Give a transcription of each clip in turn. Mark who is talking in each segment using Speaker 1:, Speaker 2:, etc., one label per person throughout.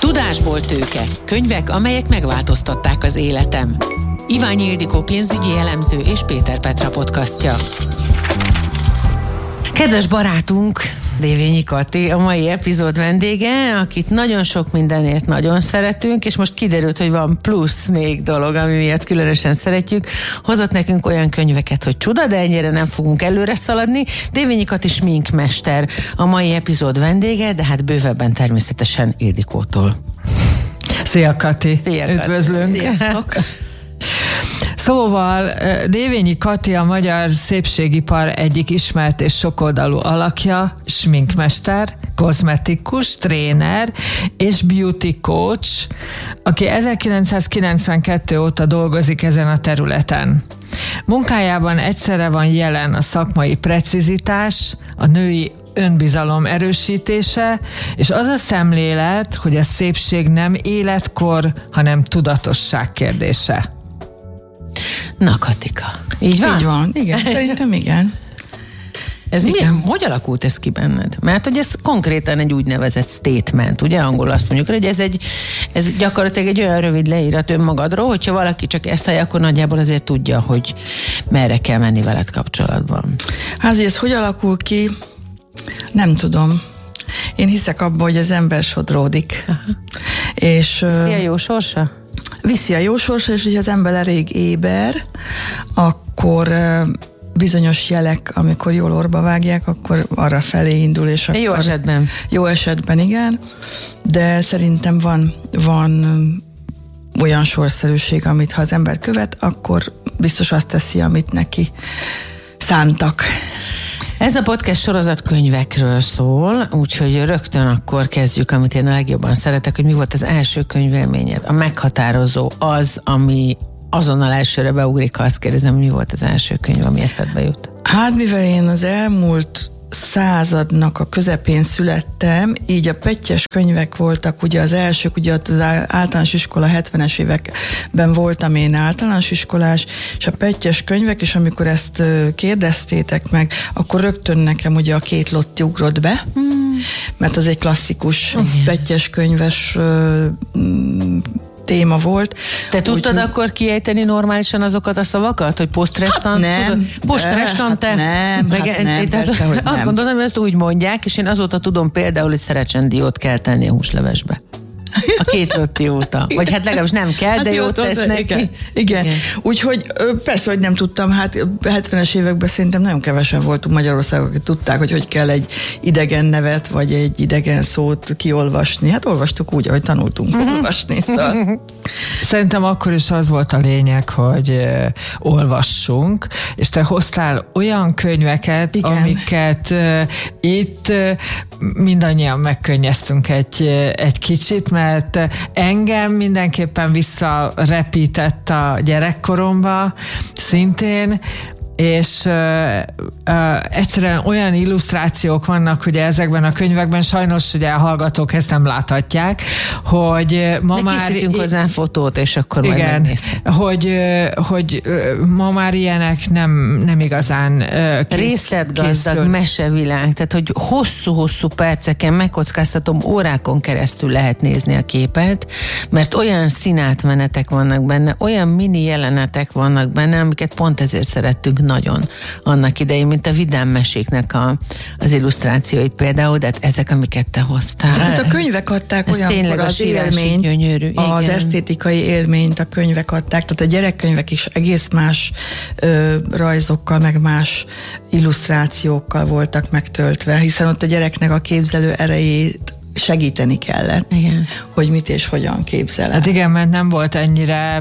Speaker 1: Tudásból tőke. Könyvek, amelyek megváltoztatták az életem. Iványi Ildikó pénzügyi elemző és Péter Petra podcastja. Kedves barátunk, Dévényi Kati, a mai epizód vendége, akit nagyon sok mindenért nagyon szeretünk, és most kiderült, hogy van plusz még dolog, ami miatt különösen szeretjük. Hozott nekünk olyan könyveket, hogy csuda, de ennyire nem fogunk előre szaladni. Dévényi Kati sminkmester a mai epizód vendége, de hát bővebben természetesen Ildikótól.
Speaker 2: Szia Kati!
Speaker 1: Szia,
Speaker 2: üdvözlünk!
Speaker 1: Sziasztok!
Speaker 2: Szóval Dévényi Kati a magyar szépségipar egyik ismert és sokoldalú alakja, sminkmester, kozmetikus, tréner és beauty coach, aki 1992 óta dolgozik ezen a területen. Munkájában egyszerre van jelen a szakmai precizitás, a női önbizalom erősítése, és az a szemlélet, hogy a szépség nem életkor, hanem tudatosság kérdése.
Speaker 1: Na, Katika, így van?
Speaker 3: Így van, igen, szerintem igen.
Speaker 1: Ez
Speaker 3: igen.
Speaker 1: hogy alakult ez ki benned? Mert hogy ez konkrétan egy úgynevezett statement, ugye angolul azt mondjuk, hogy ez gyakorlatilag egy olyan rövid leírat önmagadról, hogyha valaki csak ezt hallja, akkor nagyjából azért tudja, hogy merre kell menni veled kapcsolatban.
Speaker 3: Hát, hogy ez hogy alakul ki, nem tudom. Én hiszek abban, hogy az ember sodródik. És
Speaker 1: viszi a jó sorsa?
Speaker 3: Viszi a jó sorsa, és hogyha az ember elég éber, akkor bizonyos jelek, amikor jól orba vágják, akkor arra felé indul, és akkor...
Speaker 1: Jó esetben.
Speaker 3: Jó esetben, igen. De szerintem van olyan sorszerűség, amit ha az ember követ, akkor biztos azt teszi, amit neki szántak.
Speaker 1: Ez a podcast sorozat könyvekről szól, úgyhogy rögtön akkor kezdjük, amit én a legjobban szeretek, hogy mi volt az első könyvélményed, a meghatározó, az, ami azonnal elsőre beugrik, ha azt kérdezem, mi volt az első könyv, ami eszedbe jut? Hát,
Speaker 3: mivel én az elmúlt századnak a közepén születtem, így a pettyes könyvek voltak ugye az elsők, ugye az általános iskola 70-es években voltam én általános iskolás, és a pettyes könyvek, és amikor ezt kérdeztétek meg, akkor rögtön nekem ugye a Két Lotti ugrott be, mert az egy klasszikus pettyes könyves téma volt.
Speaker 1: Te tudtad akkor kiejteni normálisan azokat a szavakat, hogy posztrestant?
Speaker 3: Nem.
Speaker 1: Posztrestante?
Speaker 3: Nem, persze, hogy nem.
Speaker 1: Azt gondolom, hogy ezt úgy mondják, és én azóta tudom például, hogy szerecsendiót kell tenni a húslevesbe. A Két Lotti óta. Vagy hát legalábbis nem kell, de jót tesz neki.
Speaker 3: Igen. Úgyhogy persze, hogy nem tudtam, hát 70-es években szerintem nagyon kevesen voltunk Magyarországon, akik tudták, hogy kell egy idegen nevet, vagy egy idegen szót kiolvasni. Hát olvastuk úgy, ahogy tanultunk olvasni. Szóval.
Speaker 2: Szerintem akkor is az volt a lényeg, hogy olvassunk, és te hoztál olyan könyveket, igen, amiket itt mindannyian megkönnyeztünk egy kicsit, mert engem mindenképpen visszarepített a gyerekkoromba szintén, és egyszerűen olyan illusztrációk vannak ugye ezekben a könyvekben, sajnos ugye a hallgatók ezt nem láthatják, hogy ma már...
Speaker 1: készítünk hozzá fotót, és akkor majd megnézhet.
Speaker 2: Hogy ma már ilyenek nem igazán
Speaker 1: részletgazdag mesevilág, tehát hogy hosszú-hosszú perceken, megkockáztatom, órákon keresztül lehet nézni a képet, mert olyan színátmenetek vannak benne, olyan mini jelenetek vannak benne, amiket pont ezért szerettünk nagyon annak idején, mint a vidám meséknek az illusztrációit például, de ezek, amiket te hoztál.
Speaker 3: Hát a könyvek adták olyankor az élményt,
Speaker 1: gyönyörű.
Speaker 3: Az
Speaker 1: igen,
Speaker 3: esztétikai élményt a könyvek adták, tehát a gyerekkönyvek is egész más rajzokkal, meg más illusztrációkkal voltak megtöltve, hiszen ott a gyereknek a képzelő erejét segíteni kellett, igen, hogy mit és hogyan képzel el.
Speaker 2: Hát igen, mert nem volt ennyire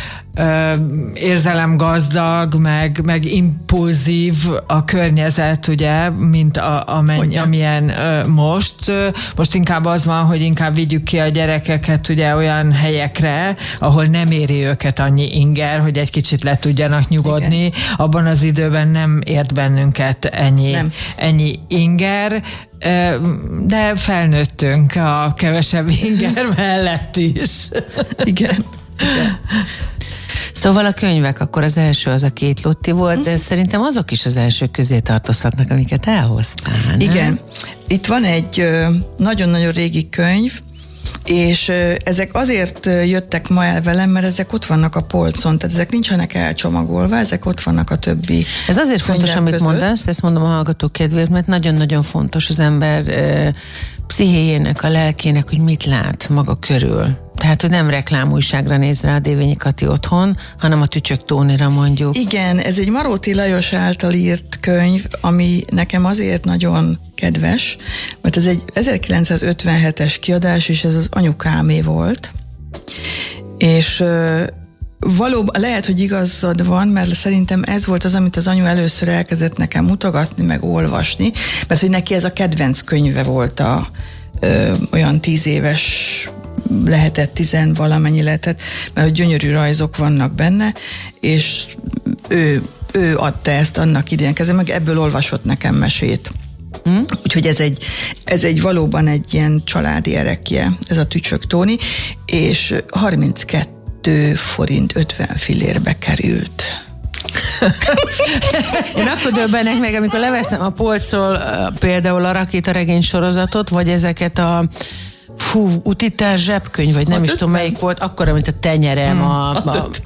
Speaker 2: érzelemgazdag, meg impulzív a környezet, ugye, mint amilyen most. Most inkább az van, hogy inkább vigyük ki a gyerekeket ugye olyan helyekre, ahol nem éri őket annyi inger, hogy egy kicsit le tudjanak nyugodni. Igen. Abban az időben nem ért bennünket ennyi inger, de felnőttünk a kevesebb inger mellett is.
Speaker 3: Igen.
Speaker 1: Szóval a könyvek, akkor az első az a Két Lotti volt, de szerintem azok is az elsők közé tartozhatnak, amiket elhoztál, nem?
Speaker 3: Igen. Itt van egy nagyon-nagyon régi könyv, És ezek azért jöttek ma el velem, mert ezek ott vannak a polcon, tehát ezek nincsenek elcsomagolva, ezek ott vannak a többi.
Speaker 1: Ez azért fontos, amit
Speaker 3: között.
Speaker 1: Mondasz, ezt mondom a hallgatók kedvéért, mert nagyon-nagyon fontos az ember pszichéjének, a lelkének, hogy mit lát maga körül. Tehát, hogy nem reklámújságra néz rá a Dévényi Kati otthon, hanem a Tücsök Tónira mondjuk.
Speaker 3: Igen, ez egy Maróti Lajos által írt könyv, ami nekem azért nagyon kedves, mert ez egy 1957-es kiadás, és ez az anyukámé volt. És valóban lehet, hogy igazad van, mert szerintem ez volt az, amit az anyu először elkezdett nekem mutogatni, meg olvasni, mert hogy neki ez a kedvenc könyve volt olyan 10 éves lehetett, 10 valamennyi lehetett, mert hogy gyönyörű rajzok vannak benne, és ő adta ezt annak idején kezdve, meg ebből olvasott nekem mesét. Úgyhogy ez egy valóban egy ilyen családi erekje, ez a Tücsök Tóni, és 32 forint 50 fillérbe került.
Speaker 1: Én akkor döbbenek meg, amikor leveszem a polcról például a Rakétaregény sorozatot, vagy ezeket a utitás zsebkönyv, vagy nem is tudom melyik volt, akkor, mint a tenyerem, a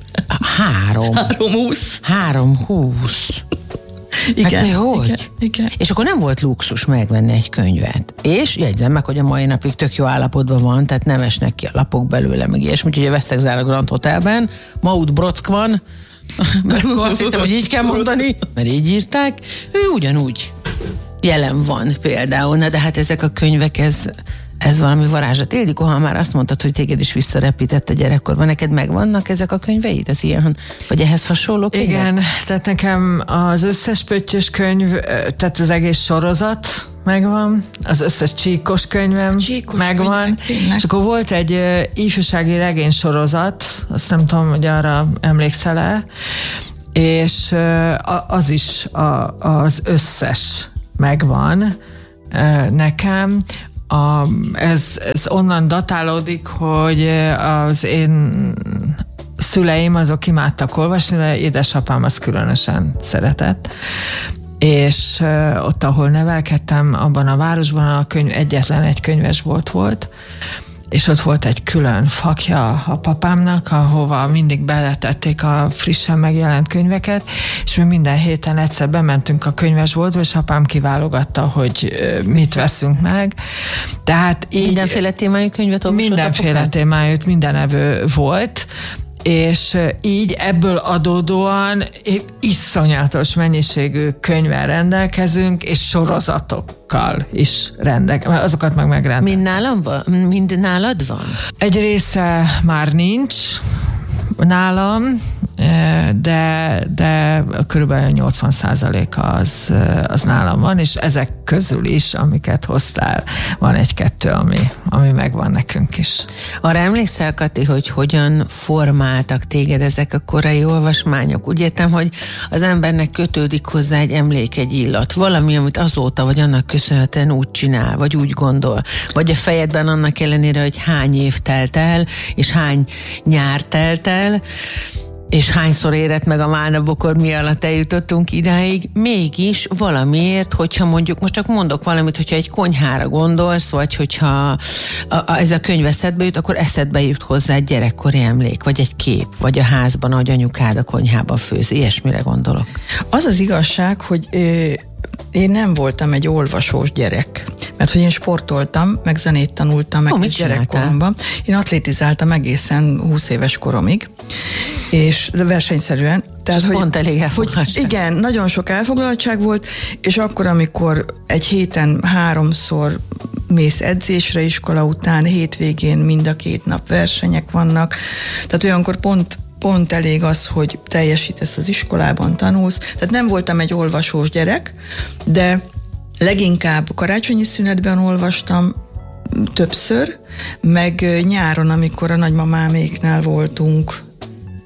Speaker 3: 320.
Speaker 1: 320.
Speaker 3: Igen,
Speaker 1: hát, hogy?
Speaker 3: Igen.
Speaker 1: És akkor nem volt luxus megvenni egy könyvet. És jegyzem meg, hogy a mai napig tök jó állapotban van, tehát nem esnek ki a lapok belőle, meg ilyesmi. Úgyhogy a Vesztegzár a Grand Hotelben, Maut Brock van, mert azt hittem, hogy így kell mondani, mert így írták, ő ugyanúgy jelen van például. Na de hát ezek a könyvek, ez valami varázslat. Ildikó, ha már azt mondtad, hogy téged is visszarepített a gyerekkorban, neked megvannak ezek a könyveid? Ez ilyen, vagy ehhez hasonló könyvek?
Speaker 2: Igen, tehát nekem az összes pöttyös könyv, tehát az egész sorozat megvan, az összes csíkos könyvem megvan, és akkor volt egy ifjúsági regénysorozat, azt nem tudom, hogy arra emlékszel-e, és az is az összes megvan nekem. Ez onnan datálódik, hogy az én szüleim azok imádtak olvasni, de édesapám az különösen szeretett. És ott, ahol nevelkedtem, abban a városban egyetlen egy könyvesbolt volt, és ott volt egy külön fakja a papámnak, ahova mindig beletették a frissen megjelent könyveket, és mi minden héten egyszer bementünk a könyvesboltba, és apám kiválogatta, hogy mit veszünk meg. Tehát így
Speaker 1: mindenféle témájú könyvet olvasott?
Speaker 2: Mindenféle témájú, mindenevő volt, és így ebből adódóan iszonyatos mennyiségű könyvvel rendelkezünk, és sorozatokkal is azokat meg megrendelkezünk.
Speaker 1: Mind nálad van?
Speaker 2: Egy része már nincs nálam, de körülbelül 80% az nálam van, és ezek közül is, amiket hoztál, van egy-kettő, ami megvan nekünk is.
Speaker 1: Arra emlékszel, Kati, hogy hogyan formáltak téged ezek a korai olvasmányok? Úgy értem, hogy az embernek kötődik hozzá egy emlék, egy illat, valami, amit azóta, vagy annak köszönhetően úgy csinál, vagy úgy gondol, vagy a fejedben annak ellenére, hogy hány év telt el, és hány nyár telt el, és hányszor érett meg a málnabokod, mi alatt eljutottunk idáig, mégis valamiért, hogyha mondjuk, most csak mondok valamit, hogyha egy konyhára gondolsz, vagy hogyha ez a könyv eszedbe jut, akkor eszedbe jut hozzá egy gyerekkori emlék, vagy egy kép, vagy a házban, ahogy anyukád a konyhában főz. Ilyesmire gondolok.
Speaker 3: Az az igazság, hogy én nem voltam egy olvasós gyerek, mert hogy én sportoltam, meg zenét tanultam, meg gyerekkoromban. Én atlétizáltam egészen 20 éves koromig, és versenyszerűen.
Speaker 1: Tehát, hogy pont elég elfoglaltság.
Speaker 3: Igen, nagyon sok elfoglaltság volt, és akkor, amikor egy héten 3-szor mész edzésre iskola után, hétvégén mind a 2 nap versenyek vannak, tehát olyankor pont elég az, hogy teljesítesz az iskolában, tanulsz. Tehát nem voltam egy olvasós gyerek, de leginkább karácsonyi szünetben olvastam többször, meg nyáron, amikor a nagymamáméknál voltunk,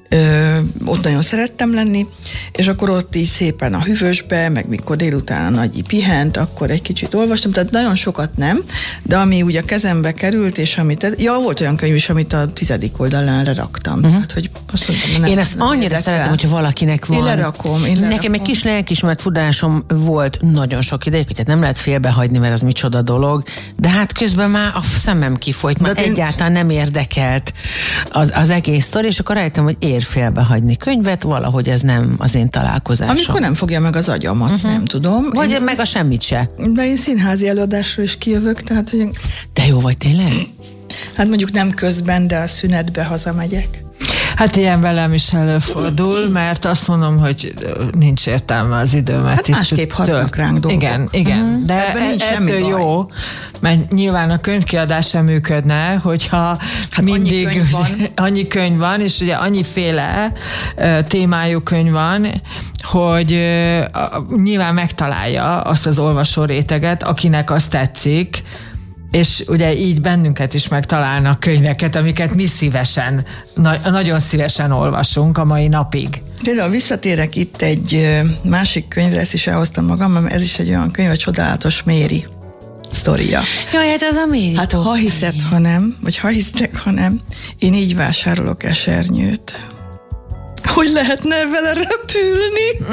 Speaker 3: Ott nagyon szerettem lenni, és akkor ott így szépen a hűvösbe, meg mikor délután a Nagyi pihent, akkor egy kicsit olvastam, tehát nagyon sokat nem, de ami ugye a kezembe került, és amit, volt olyan könyv is, amit a 10. oldalán leraktam. Hát, hogy azt mondtam,
Speaker 1: én ezt annyira szeretem, hogyha valakinek van.
Speaker 3: Én lerakom.
Speaker 1: Nekem egy kis lelkiismert futásom volt nagyon sok ideig, hogy hát nem lehet félbehagyni, mert az micsoda dolog, de hát közben már a szemem kifolyt, már egyáltalán nem érdekelt az egész sztori, és akkor rájöttem, hogy ér félbehagyni könyvet, valahogy ez nem az én találkozásom.
Speaker 3: Amikor nem fogja meg az agyamat, nem tudom.
Speaker 1: Vagy meg a semmit se.
Speaker 3: De én színházi előadásról is kijövök, tehát hogy...
Speaker 1: De jó vagy tényleg?
Speaker 3: Hát mondjuk nem közben, de a szünetbe hazamegyek.
Speaker 2: Hát ilyen velem is előfordul, mert azt mondom, hogy nincs értelme az időmet.
Speaker 3: Hát másképp hatnak ránk dolgok.
Speaker 2: Igen. De ettől jó, mert nyilván a könyvkiadás sem működne, hogyha mindig annyi könyv van, és ugye annyiféle témájú könyv van, hogy nyilván megtalálja azt az olvasó réteget, akinek azt tetszik, és ugye így bennünket is megtalálnak könyveket, amiket mi szívesen, nagyon szívesen olvasunk a mai napig.
Speaker 3: Például visszatérek itt egy másik könyvre, ezt is elhoztam magam, ez is egy olyan könyv, a Csodálatos Méri sztoria.
Speaker 1: Jaj, hát az a Méri.
Speaker 3: Hát ha hiszed, ha nem, vagy ha hisztek, ha nem, én így vásárolok esernyőt. Hogy lehetne vele repülni?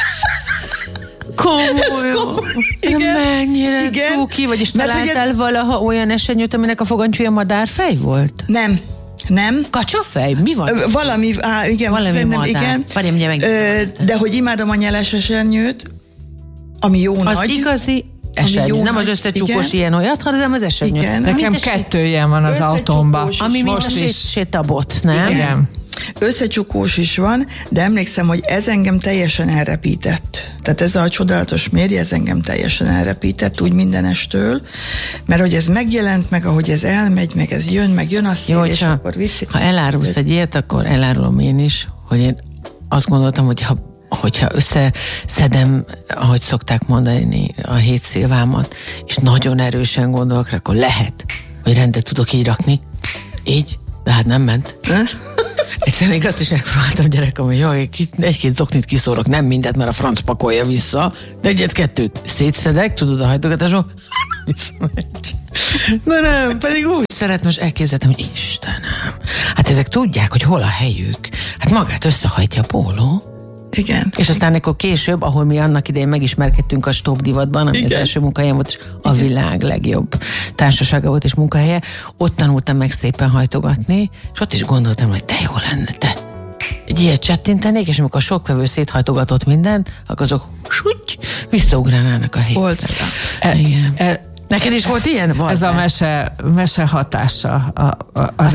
Speaker 1: Komoly. Igen. Mennyire cuki, vagyis találtál valaha olyan esernyőt, aminek a fogantyúja madárfej volt?
Speaker 3: Nem.
Speaker 1: Kacsafej? Mi van?
Speaker 3: Valami, igen.
Speaker 1: Valami madár.
Speaker 3: Igen. De hogy imádom a nyeles esernyőt, ami jó
Speaker 1: az
Speaker 3: nagy.
Speaker 1: Az igazi esernyő. Nem az összecsukós ilyen-olyat, hanem az esernyő.
Speaker 3: Igen.
Speaker 2: Nekem 2 ilyen van az autómban.
Speaker 1: Ami most is sétabot, nem?
Speaker 2: Igen.
Speaker 3: Összecsukós is van, de emlékszem, hogy ez engem teljesen elrepített. Tehát ez a Csodálatos Méri, ez engem teljesen elrepített, úgy mindenestől, mert hogy ez megjelent, meg ahogy ez elmegy, meg ez jön a szél, és akkor viszi.
Speaker 1: Ha elárulsz egy ilyet, akkor elárulom én is, hogy én azt gondoltam, hogyha összeszedem, ahogy szokták mondani, a 7 szilvámat, és nagyon erősen gondolok rá, akkor lehet, hogy rendet tudok így rakni. Így, de hát nem ment. Egyszerűen még azt is megpróbáltam gyerekem, hogy jaj, egy-két zoknit kiszórok, nem mindet, mert a franc pakolja vissza, de egyet-kettőt szétszedek, tudod a hajtogatásról, visszamegy. De nem, pedig úgy szeret, most elképzeltem, hogy Istenem, hát ezek tudják, hogy hol a helyük. Hát magát összehajtja a póló.
Speaker 3: Igen.
Speaker 1: És aztán akkor később, ahol mi annak idején megismerkedtünk a Stop divatban, ami az első munkahelyem volt, és a világ legjobb társasága volt és munkahelye, ott tanultam meg szépen hajtogatni, és ott is gondoltam, hogy de jó lenne, te egy ilyet csettintenék, és amikor a sokvevő széthajtogatott mindent, akkor azok visszaugranának a hétre.
Speaker 3: Volt.
Speaker 1: Igen. Neked is volt ilyen?
Speaker 2: Ez a mese hatása az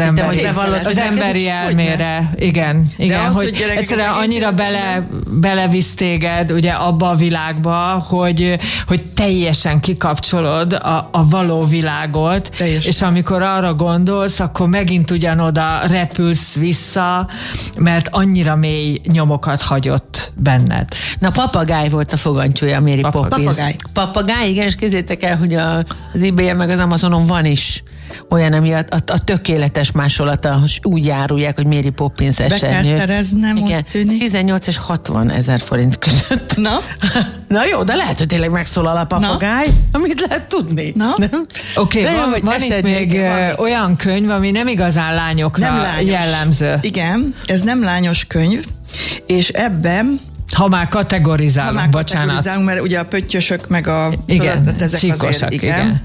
Speaker 2: emberi elmére. Igen. Hogy egyszerűen annyira belevisz téged ugye abba a világba, hogy teljesen kikapcsolod a való világot, teljesen. És amikor arra gondolsz, akkor megint ugyanoda repülsz vissza, mert annyira mély nyomokat hagyott benned.
Speaker 1: Na, papagáj volt a fogantyúja, Mary Poppins. Papagáj, igen, és képzeljétek el, hogy az eBay-en meg az Amazonon van is olyan, ami a tökéletes másolata, úgy járulják, hogy Mary Poppins esernyő.
Speaker 3: Be kell szereznem, úgy tűnik.
Speaker 1: 18 és 60 000 forint között. Na jó, de lehet, hogy tényleg megszólal a papagáj, amit lehet tudni.
Speaker 2: Oké, van itt még olyan könyv, ami nem igazán lányokra jellemző.
Speaker 3: Igen, ez nem lányos könyv, és ebben
Speaker 2: ha már kategorizálunk, bocsánat.
Speaker 3: Mert ugye a pöttyösök meg ezek
Speaker 2: csíkosak,
Speaker 3: azért, igen.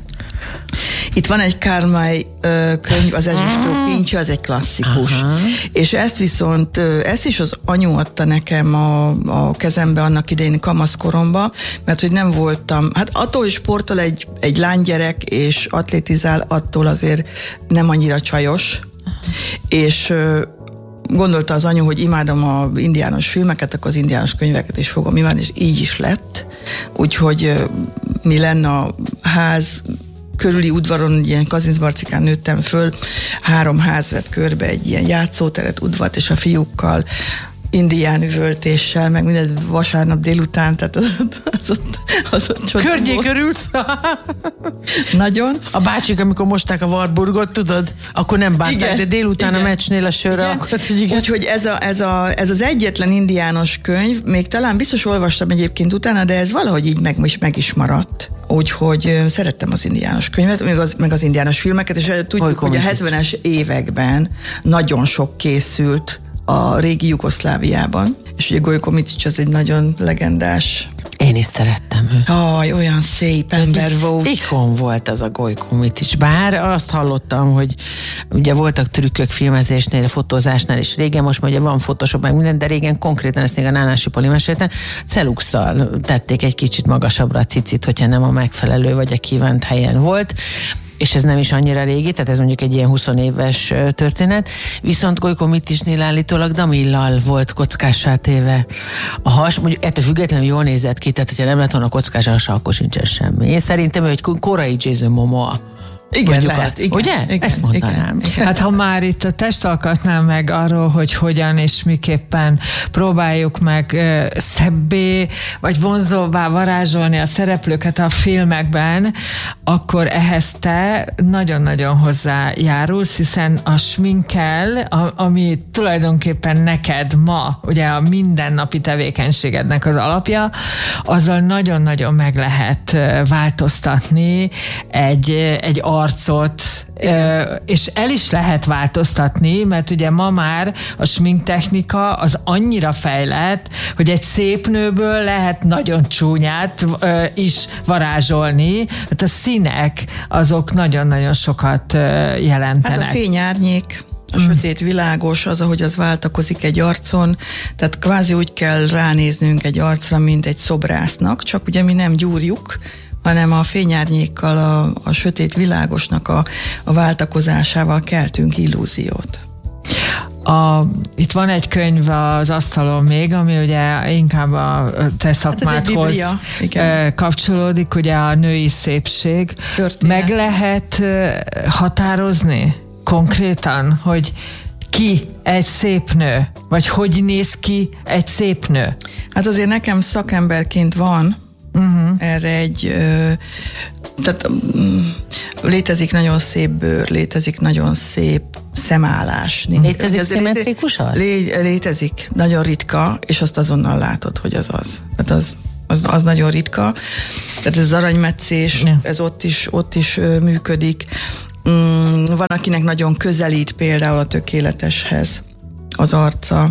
Speaker 3: Itt van egy Kármely könyv, az Ezüstő kincse, az egy klasszikus. Aha. És ezt viszont, ezt is az anyu adta nekem a kezembe annak idején kamaszkoromba, mert hogy nem voltam, hát attól, hogy sportol egy lánygyerek és atlétizál, attól azért nem annyira csajos. És gondolta az anyu, hogy imádom az indiános filmeket, akkor az indiános könyveket is fogom imádni, és így is lett. Úgyhogy mi lenne a ház körüli udvaron, ilyen Kazincbarcikán nőttem föl, 3 ház vett körbe, egy ilyen játszóteret, udvart, és a fiúkkal indián üvöltéssel, meg minden vasárnap délután, tehát az ott csoda
Speaker 1: Környék örült.
Speaker 3: Nagyon.
Speaker 1: A bácsik, amikor mosták a Warburgot, tudod, akkor nem bánták, de délután a meccsnél a sörre, akkor igen.
Speaker 3: Úgyhogy ez az egyetlen indiános könyv, még talán biztos olvastam egyébként utána, de ez valahogy így meg is maradt. Úgyhogy szerettem az indiános könyvet, meg az indiános filmeket, és tudjuk, hogy a 70-es években nagyon sok készült a régi Jugoszláviában, és ugye Gojko Mitić az egy nagyon legendás.
Speaker 1: Én is szerettem őt.
Speaker 3: Olyan szép ember volt.
Speaker 1: Ikon volt az a Gojko Mitić. Bár azt hallottam, hogy ugye voltak trükkök filmezésnél, fotózásnál is régen, most ugye van Photoshop meg minden, de régen konkrétan ezt még a Nánási Poli mesélte, celuxtal tették egy kicsit magasabbra a cicit, hogyha nem a megfelelő vagy a kívánt helyen volt. És ez nem is annyira régi, tehát ez mondjuk egy ilyen 20 éves történet, viszont Gojko Mitićnél állítólag damillal volt kockássá téve a has, mondjuk ettől függetlenül jól nézett ki, tehát ha nem lett volna kockás a hasa, akkor sincsen semmi. Én szerintem ő egy korai Jason Momoa.
Speaker 3: Igen, lehet, igen.
Speaker 1: Ugye?
Speaker 3: Igen,
Speaker 1: ezt mondanám.
Speaker 3: Igen.
Speaker 2: Hát ha már itt a testalkatnál meg arról, hogy hogyan és miképpen próbáljuk meg szebbé, vagy vonzóvá varázsolni a szereplőket a filmekben, akkor ehhez te nagyon-nagyon hozzájárulsz, hiszen a sminkkel, ami tulajdonképpen neked ma, ugye a mindennapi tevékenységednek az alapja, azzal nagyon meg lehet változtatni egy arcot, és el is lehet változtatni, mert ugye ma már a sminktechnika az annyira fejlett, hogy egy szép nőből lehet nagyon csúnyát is varázsolni. Hát a színek azok nagyon-nagyon sokat jelentenek.
Speaker 3: Hát a fényárnyék, a sötét világos, az, ahogy az váltakozik egy arcon, tehát kvázi úgy kell ránéznünk egy arcra, mint egy szobrásznak, csak ugye mi nem gyúrjuk, hanem a fényárnyékkal, a sötét világosnak a váltakozásával keltünk illúziót.
Speaker 2: Itt van egy könyv az asztalon még, ami ugye inkább a te szakmádhoz kapcsolódik, ugye a női szépség. Történet. Meg lehet határozni konkrétan, hogy ki egy szép nő? Vagy hogy néz ki egy szép nő?
Speaker 3: Hát azért nekem szakemberként van erre tehát létezik nagyon szép bőr, létezik nagyon szép szemállás.
Speaker 1: Létezik szimmetrikusan?
Speaker 3: Létezik, nagyon ritka, és azt azonnal látod, hogy az az. Tehát az nagyon ritka. Tehát ez az aranymetszés, ez ott is működik. Van, akinek nagyon közelít például a tökéleteshez az arca.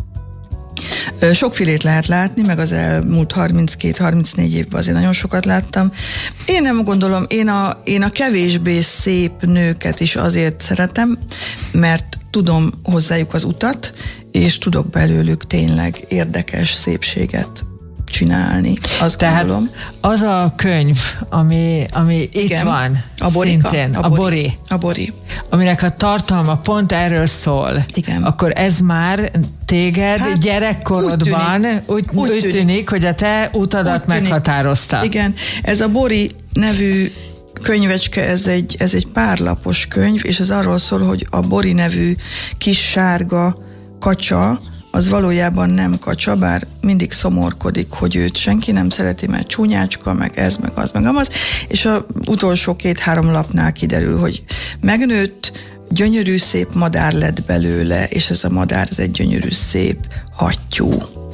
Speaker 3: Sokfélét lehet látni, meg az elmúlt 32-34 évben azért nagyon sokat láttam. Én nem gondolom, én a kevésbé szép nőket is azért szeretem, mert tudom hozzájuk az utat, és tudok belőlük tényleg érdekes szépséget csinálni. Azt
Speaker 2: tehát
Speaker 3: gondolom.
Speaker 2: Az a könyv, ami itt van,
Speaker 3: a Borika,
Speaker 2: szintén,
Speaker 3: a Bori.
Speaker 2: Aminek a tartalma pont erről szól.
Speaker 3: Igen.
Speaker 2: Akkor ez már téged gyerekkorodban úgy tűnik, hogy a te utadat meghatározta.
Speaker 3: Igen, ez a Bori nevű könyvecske, ez egy párlapos könyv, és ez arról szól, hogy a Bori nevű kis sárga kacsa, az valójában nem kacsa, bár mindig szomorkodik, hogy őt senki nem szereti, mert csúnyácska, meg ez, meg az, meg amaz, és az utolsó 2-3 lapnál kiderül, hogy megnőtt, gyönyörű, szép madár lett belőle, és ez a madár, ez egy gyönyörű, szép hattyú.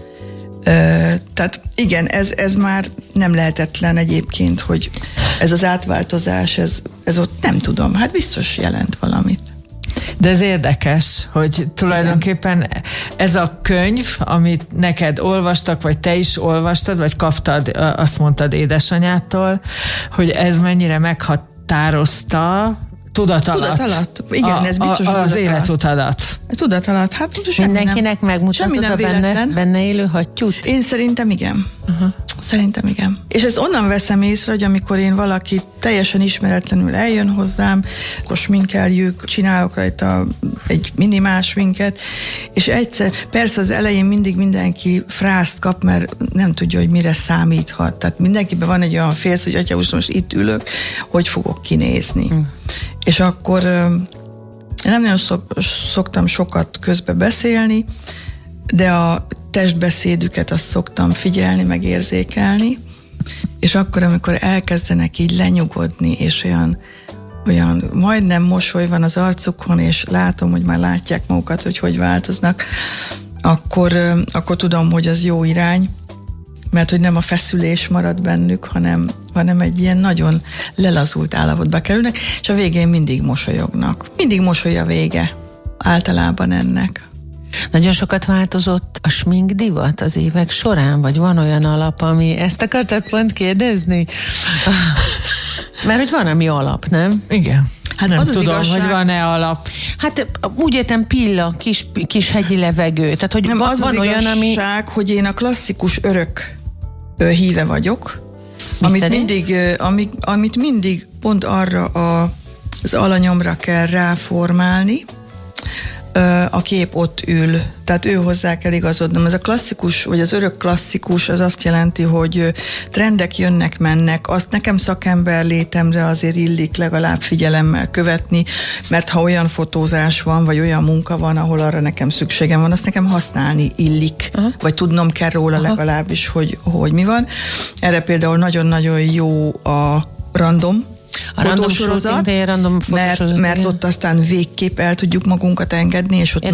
Speaker 3: Tehát igen, ez már nem lehetetlen egyébként, hogy ez az átváltozás, ez ott nem tudom, hát biztos jelent valamit.
Speaker 2: De ez érdekes, hogy tulajdonképpen ez a könyv, amit neked olvastak, vagy te is olvastad, vagy kaptad, azt mondtad édesanyától, hogy ez mennyire meghatározta tudat alatt.
Speaker 3: Igen, ez biztos
Speaker 2: az életutadat.
Speaker 3: Tudat alatt, hát
Speaker 1: mindenkinek megmutatod a benne élő hattyút?
Speaker 3: Én szerintem igen. Szerintem igen. És ezt onnan veszem észre, hogy amikor én valaki teljesen ismeretlenül eljön hozzám, akkor sminkeljük, csinálok rajta egy minimál sminket, és egyszer, persze az elején mindig mindenki frászt kap, mert nem tudja, hogy mire számíthat. Tehát mindenkiben van egy olyan félsz, hogy atya, most itt ülök, hogy fogok kinézni. És akkor én nem nagyon szoktam sokat közbe beszélni, de a testbeszédüket azt szoktam figyelni, meg érzékelni, és akkor, amikor elkezdenek így lenyugodni, és olyan majdnem mosoly van az arcukon, és látom, hogy már látják magukat, hogy változnak, akkor tudom, hogy az jó irány, mert hogy nem a feszülés marad bennük, hanem egy ilyen nagyon lelazult állapotba kerülnek, és a végén mindig mosolyognak. Mindig mosoly a vége általában ennek.
Speaker 1: Nagyon sokat változott a smink divat az évek során, vagy van olyan alap, ami ezt akartad pont kérdezni? Mert hogy van, ami alap, nem?
Speaker 2: Igen.
Speaker 3: Hát
Speaker 2: nem
Speaker 3: az
Speaker 2: tudom,
Speaker 3: igazság,
Speaker 2: hogy van-e alap.
Speaker 1: Hát úgy értem pilla, kis hegyi levegő. Tehát, hogy
Speaker 3: nem,
Speaker 1: van
Speaker 3: az
Speaker 1: olyan,
Speaker 3: igazság, hogy én a klasszikus örök híve vagyok, amit mindig pont arra az alanyomra kell ráformálni, a kép ott ül, tehát ő hozzá kell igazodnom. Ez a klasszikus, vagy az örök klasszikus, az azt jelenti, hogy trendek jönnek, mennek, azt nekem szakember létemre azért illik legalább figyelemmel követni, mert ha olyan fotózás van, vagy olyan munka van, ahol arra nekem szükségem van, azt nekem használni illik, vagy tudnom kell róla legalábbis, hogy mi van. Erre például nagyon-nagyon jó a random fotósorozat, mert ott aztán végképp el tudjuk magunkat engedni, és ott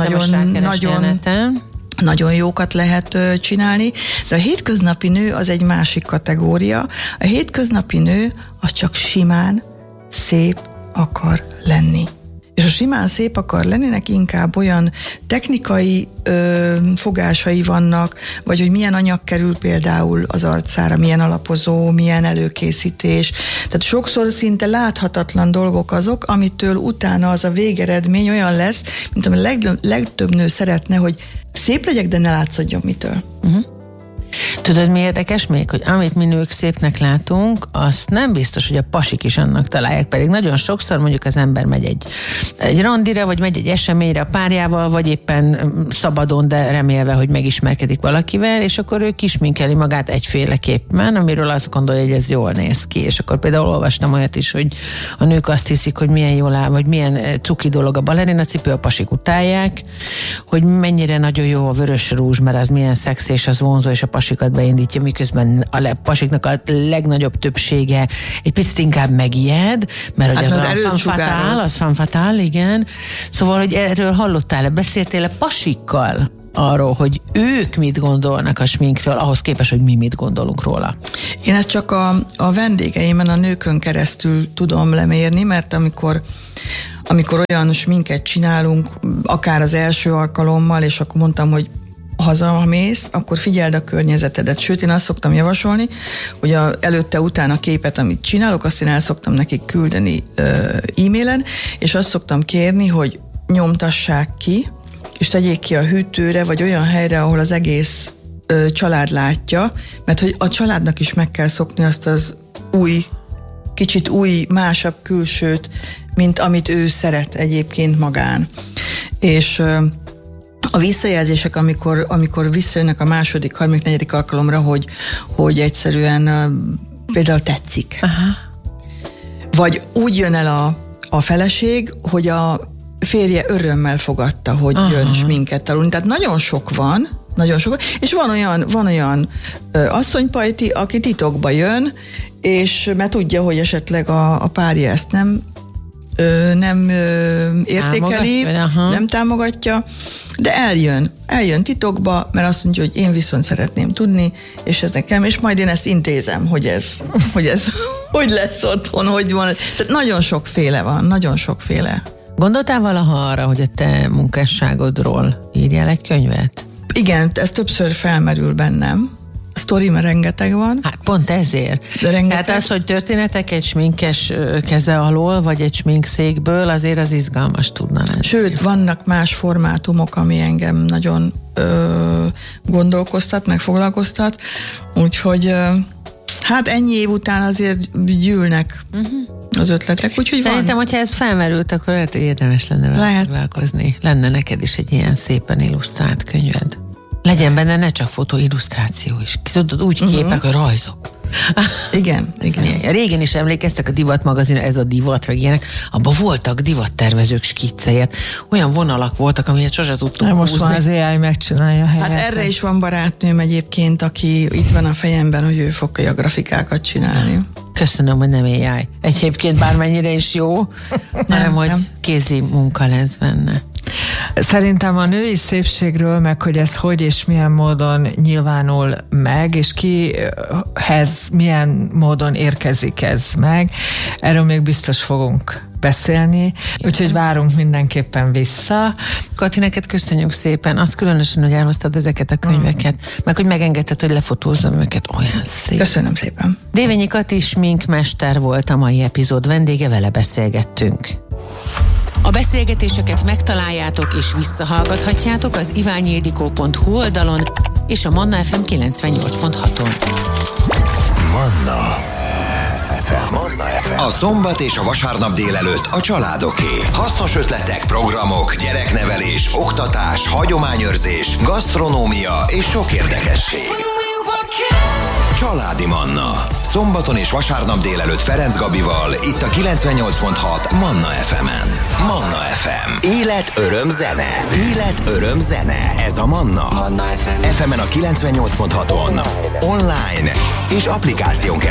Speaker 3: nagyon jókat lehet csinálni, de a hétköznapi nő az egy másik kategória. A hétköznapi nő az csak simán szép akar lenni. És a simán szép akar lenni, neki inkább olyan technikai fogásai vannak, vagy hogy milyen anyag kerül például az arcára, milyen alapozó, milyen előkészítés. Tehát sokszor szinte láthatatlan dolgok azok, amitől utána az a végeredmény olyan lesz, mint ami a legtöbb nő szeretne, hogy szép legyek, de ne látszódjon mitől.
Speaker 1: Tudod, mi érdekes még, hogy amit mi nők szépnek látunk, azt nem biztos, hogy a pasik is annak találják, pedig nagyon sokszor mondjuk az ember megy egy randira, vagy megy egy eseményre a párjával, vagy éppen szabadon, de remélve, hogy megismerkedik valakivel, és akkor ő kisminkeli magát egyféleképpen, amiről azt gondolja, hogy ez jól néz ki. És akkor például olvastam olyat is, hogy a nők azt hiszik, hogy milyen jól áll, vagy milyen cuki dolog a balerina cipő, a pasik utálják, hogy mennyire nagyon jó a vörös rúzs, mert az milyen szexi, és az vonzó, és a pasikat beindítja, miközben a pasiknak a legnagyobb többsége egy picit inkább megijed, mert hogy az femme fatale, igen. Szóval, hogy erről hallottál-e, beszéltél-e pasikkal arról, hogy ők mit gondolnak a sminkről, ahhoz képest, hogy mi mit gondolunk róla?
Speaker 3: Én ezt csak a vendégeimen, a nőkön keresztül tudom lemérni, mert amikor olyan sminket csinálunk, akár az első alkalommal, és akkor mondtam, hogy hazamész, akkor figyeld a környezetedet. Sőt, én azt szoktam javasolni, hogy előtte-utána képet, amit csinálok, azt én el szoktam nekik küldeni e-mailen, és azt szoktam kérni, hogy nyomtassák ki, és tegyék ki a hűtőre, vagy olyan helyre, ahol az egész család látja, mert hogy a családnak is meg kell szokni azt az kicsit új, másabb külsőt, mint amit ő szeret egyébként magán. És a visszajelzések, amikor visszajönnek a második, harmadik, negyedik alkalomra, hogy egyszerűen például tetszik. Aha. Vagy úgy jön el a feleség, hogy a férje örömmel fogadta, hogy jön sminket tanulni. Tehát nagyon sok van, és van olyan asszonypajti, aki titokba jön, és mert tudja, hogy esetleg a párja ezt nem értékeli, nem támogatja, de eljön titokba, mert azt mondja, hogy én viszont szeretném tudni, és ez nekem, és majd én ezt intézem, hogy ez hogy lesz otthon, hogy van. Tehát nagyon sokféle van, nagyon sokféle.
Speaker 1: Gondoltál valaha arra, hogy a te munkásságodról írjál egy könyvet?
Speaker 3: Igen, ez többször felmerül bennem. A sztori, mert rengeteg van.
Speaker 1: Hát pont ezért. Tehát az, hogy történetek egy sminkes keze alól, vagy egy sminkszékből, azért az izgalmas tudna lenni.
Speaker 3: Sőt, vannak más formátumok, ami engem nagyon gondolkoztat, meg foglalkoztat. Úgyhogy hát ennyi év után azért gyűlnek az ötletek, úgyhogy
Speaker 1: szerintem, hogyha ez felmerült, akkor lehet, hogy érdemes lenne vele foglalkozni. Lenne neked is egy ilyen szépen illusztrált könyved. Legyen benne ne csak fotó, illusztráció is. Tudod, úgy képek, hogy rajzok.
Speaker 3: Igen.
Speaker 1: Régen is emlékeztek a Divat magazin, ez a Divat, meg ilyenek, abban voltak divattervezők skiccelyet. Olyan vonalak voltak, amilyet sose tudtunk húzni.
Speaker 2: Most már az AI megcsinálja helyette.
Speaker 3: Hát erre is van barátnőm egyébként, aki itt van a fejemben, hogy ő fogja a grafikákat csinálni.
Speaker 1: Köszönöm, hogy nem AI. Egyébként bármennyire is jó, hanem hogy kézi munka lesz benne.
Speaker 2: Szerintem a női szépségről, meg hogy ez hogy és milyen módon nyilvánul meg, és kihez milyen módon érkezik ez meg, erről még biztos fogunk beszélni, úgyhogy várunk mindenképpen vissza.
Speaker 1: Kati, neked köszönjük szépen, azt különösen, hogy elhoztad ezeket a könyveket, meg hogy megengedted, hogy lefotózzam őket, olyan szép.
Speaker 3: Köszönöm szépen.
Speaker 1: Dévényi Kati sminkmester volt a mai epizód vendége, vele beszélgettünk. A beszélgetéseket megtaláljátok és visszahallgathatjátok az iványildikó.hu oldalon és a Manna FM 98.6-on.
Speaker 4: Manna FM. A szombat és a vasárnap délelőtt a családoké. Hasznos ötletek, programok, gyereknevelés, oktatás, hagyományőrzés, gasztronómia és sok érdekesség. Családi Manna. Szombaton és vasárnap délelőtt Ferenc Gabival, itt a 98.6 Manna FM-en. Manna FM. Élet, öröm, zene. Élet, öröm, zene. Ez a Manna. Manna FM. FM-en a 98.6-on. Online és applikáción